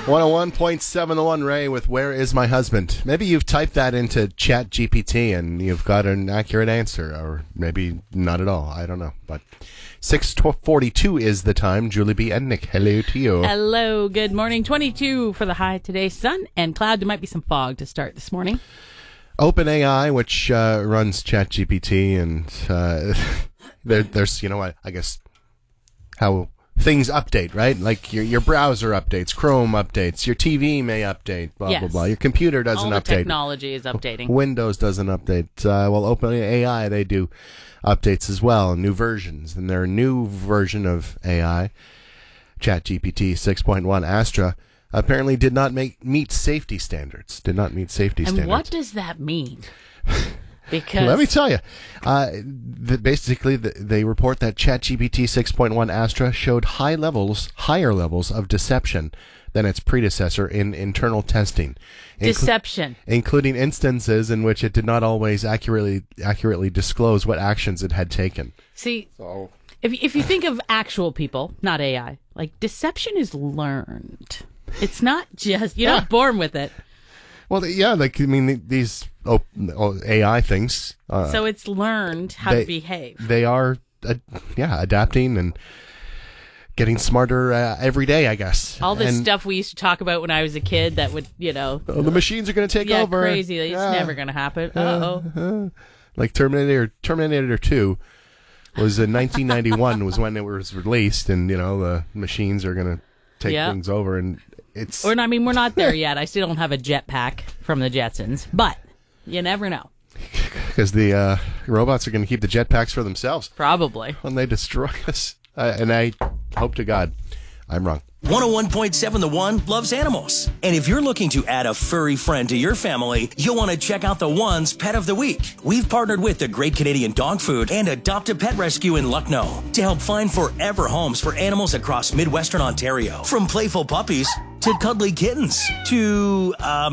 101.7 The One, Ray, with Where Is My Husband? Maybe you've typed that into ChatGPT and you've got an accurate answer, or maybe not at all. I don't know. But 6:42 is the time. Julie B. and Nick, hello to you. Hello, good morning. 22 for the high today. Sun and cloud. There might be some fog to start this morning. OpenAI, which runs ChatGPT, and there's, I guess, how things update, right? Like your browser updates, Chrome updates, your TV may update, blah, blah, blah. Your computer doesn't update. All the update. technology is updating. Windows doesn't update. Well, OpenAI, they do updates as well, new versions. And their new version of AI, ChatGPT 6.1 Astra, apparently did not meet safety standards. And what does that mean? Because let me tell you, basically they report that ChatGPT 6.1 Astra showed higher levels of deception than its predecessor in internal testing. Deception. Including instances in which it did not always accurately disclose what actions it had taken. See, if you think of actual people, not AI, like deception is learned. It's not just, you're not born with it. Well, yeah, these AI things. So it's learned how to behave. They are, adapting and getting smarter every day, I guess. All this stuff we used to talk about when I was a kid that would, the machines are going to take over. Crazy. It's never going to happen. Like Terminator 2 was in 1991 was when it was released, and, the machines are going to take things over, and we're not there yet. I still don't have a jetpack from the Jetsons, but you never know. Because the robots are going to keep the jetpacks for themselves. Probably. When they destroy us. And I hope to God I'm wrong. 101.7 The One loves animals. And if you're looking to add a furry friend to your family, you'll want to check out The One's Pet of the Week. We've partnered with the Great Canadian Dog Food and Adopt a Pet Rescue in Lucknow to help find forever homes for animals across Midwestern Ontario. From playful puppies to cuddly kittens to,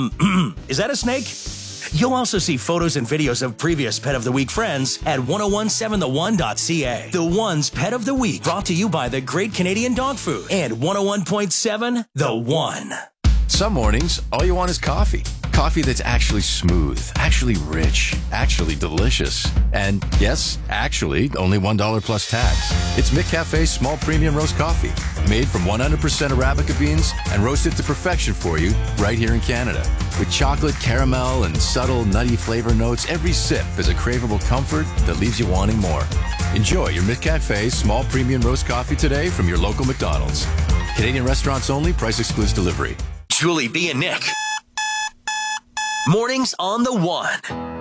is that a snake? You'll also see photos and videos of previous Pet of the Week friends at 1017thone.ca. The One's Pet of the Week, brought to you by the Great Canadian Dog Food and 101.7 The One. Some mornings, all you want is coffee. Coffee that's actually smooth, actually rich, actually delicious. And yes, actually, only $1 plus tax. It's McCafe's small premium roast coffee, made from 100% Arabica beans and roasted to perfection for you right here in Canada. With chocolate, caramel, and subtle nutty flavor notes, every sip is a craveable comfort that leaves you wanting more. Enjoy your McCafe small premium roast coffee today from your local McDonald's. Canadian restaurants only, price excludes delivery. Julie B. and Nick. Mornings on The One.